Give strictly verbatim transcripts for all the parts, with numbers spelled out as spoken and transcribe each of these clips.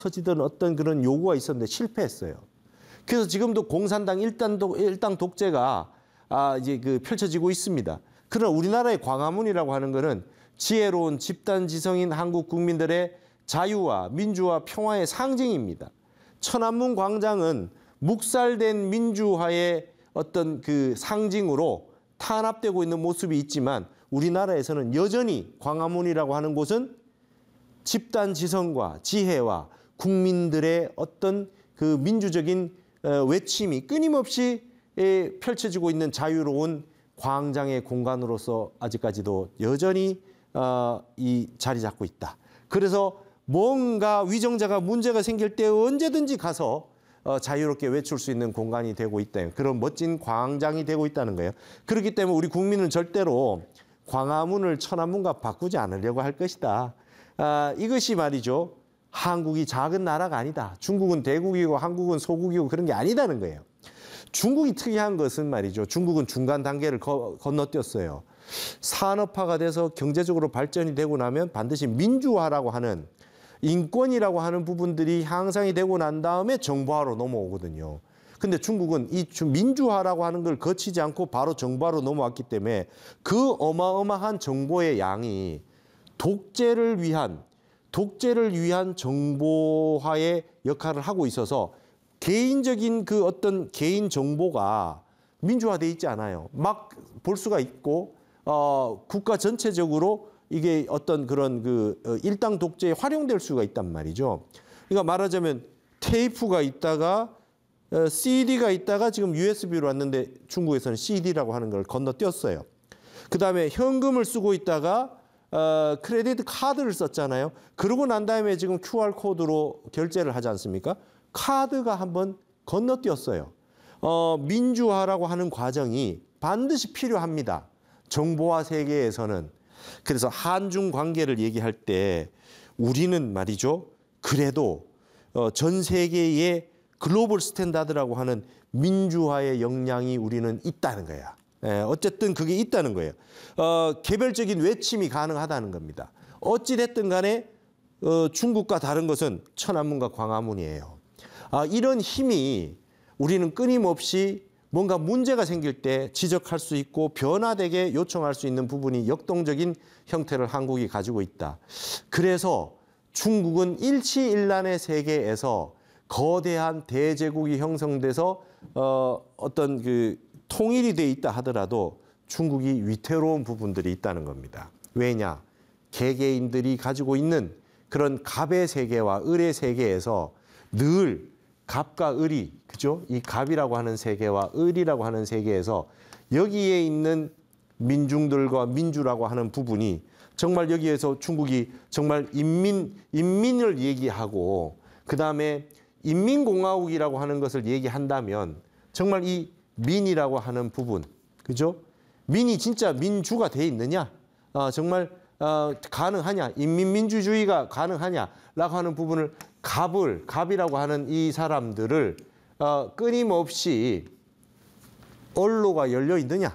터지던 어떤 그런 요구가 있었는데 실패했어요. 그래서 지금도 공산당 일당, 독, 일당 독재가 아, 이제 그 펼쳐지고 있습니다. 그러나 우리나라의 광화문이라고 하는 것은 지혜로운 집단 지성인 한국 국민들의 자유와 민주와 평화의 상징입니다. 천안문 광장은 묵살된 민주화의 어떤 그 상징으로 탄압되고 있는 모습이 있지만 우리나라에서는 여전히 광화문이라고 하는 곳은 집단 지성과 지혜와 국민들의 어떤 그 민주적인 외침이 끊임없이 펼쳐지고 있는 자유로운 광장의 공간으로서 아직까지도 여전히 이 자리 잡고 있다. 그래서 뭔가 위정자가 문제가 생길 때 언제든지 가서 자유롭게 외출 수 있는 공간이 되고 있다. 그런 멋진 광장이 되고 있다는 거예요. 그렇기 때문에 우리 국민은 절대로 광화문을 천안문과 바꾸지 않으려고 할 것이다. 아, 이것이 말이죠. 한국이 작은 나라가 아니다. 중국은 대국이고 한국은 소국이고 그런 게 아니다는 거예요. 중국이 특이한 것은 말이죠. 중국은 중간 단계를 거, 건너뛰었어요. 산업화가 돼서 경제적으로 발전이 되고 나면 반드시 민주화라고 하는 인권이라고 하는 부분들이 향상이 되고 난 다음에 정부화로 넘어오거든요. 근데 중국은 이 민주화라고 하는 걸 거치지 않고 바로 정부화로 넘어왔기 때문에 그 어마어마한 정보의 양이 독재를 위한 독재를 위한 정보화의 역할을 하고 있어서 개인적인 그 어떤 개인 정보가 민주화돼 있지 않아요. 막 볼 수가 있고 어, 국가 전체적으로 이게 어떤 그런 그 일당 독재에 활용될 수가 있단 말이죠. 그러니까 말하자면 테이프가 있다가 씨디가 있다가 지금 유에스비로 왔는데 중국에서는 씨디라고 하는 걸 건너뛰었어요. 그다음에 현금을 쓰고 있다가 어, 크레디트 카드를 썼잖아요. 그러고 난 다음에 지금 큐알코드로 결제를 하지 않습니까? 카드가 한번 건너뛰었어요. 어, 민주화라고 하는 과정이 반드시 필요합니다. 정보화 세계에서는. 그래서 한중 관계를 얘기할 때 우리는 말이죠. 그래도 어, 전 세계의 글로벌 스탠다드라고 하는 민주화의 역량이 우리는 있다는 거야. 예, 어쨌든 그게 있다는 거예요. 어, 개별적인 외침이 가능하다는 겁니다. 어찌됐든 간에 어, 중국과 다른 것은 천안문과 광화문이에요. 아, 이런 힘이 우리는 끊임없이 뭔가 문제가 생길 때 지적할 수 있고 변화되게 요청할 수 있는 부분이 역동적인 형태를 한국이 가지고 있다. 그래서 중국은 일치일란의 세계에서 거대한 대제국이 형성돼서 어, 어떤 그 통일이 돼 있다 하더라도 중국이 위태로운 부분들이 있다는 겁니다. 왜냐? 개개인들이 가지고 있는 그런 갑의 세계와 을의 세계에서 늘 갑과 을이, 그죠? 이 갑이라고 하는 세계와 을이라고 하는 세계에서 여기에 있는 민중들과 민주라고 하는 부분이 정말 여기에서 중국이 정말 인민, 인민을 얘기하고 그 다음에 인민공화국이라고 하는 것을 얘기한다면 정말 이 민이라고 하는 부분, 그죠? 민이 진짜 민주가 돼 있느냐? 어, 정말 어, 가능하냐? 인민민주주의가 가능하냐라고 하는 부분을 갑을, 갑이라고 하는 이 사람들을 어, 끊임없이 언로가 열려 있느냐?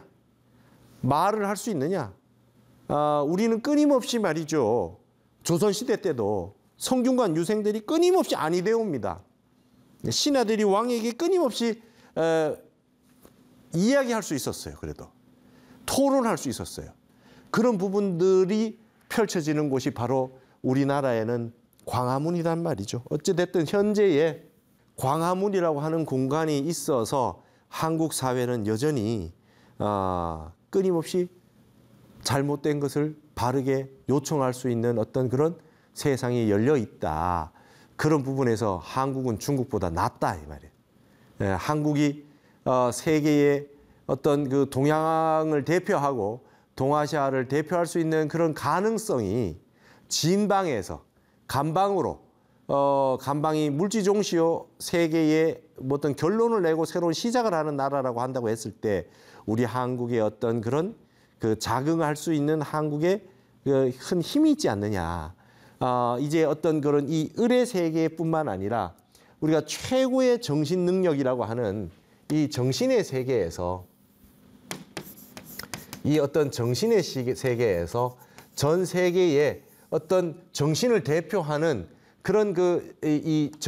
말을 할 수 있느냐? 어, 우리는 끊임없이 말이죠. 조선시대 때도 성균관 유생들이 끊임없이 안이 되옵니다. 신하들이 왕에게 끊임없이 어, 이야기할 수 있었어요. 그래도 토론할 수 있었어요. 그런 부분들이 펼쳐지는 곳이 바로 우리나라에는 광화문이란 말이죠. 어찌됐든 현재의 광화문이라고 하는 공간이 있어서 한국 사회는 여전히 어, 끊임없이 잘못된 것을 바르게 요청할 수 있는 어떤 그런 세상이 열려 있다. 그런 부분에서 한국은 중국보다 낫다 이 말이에요. 예, 한국이 어, 세계의 어떤 그 동양을 대표하고 동아시아를 대표할 수 있는 그런 가능성이 진방에서 간방으로 어, 간방이 물지종시요 세계의 어떤 결론을 내고 새로운 시작을 하는 나라라고 한다고 했을 때 우리 한국의 어떤 그런 그 자긍할 수 있는 한국의 그 큰 힘이 있지 않느냐. 어, 이제 어떤 그런 이 을의 세계뿐만 아니라 우리가 최고의 정신 능력이라고 하는 이 정신의 세계에서 이 어떤 정신의 세계에서 전 세계의 어떤 정신을 대표하는 그런 그 이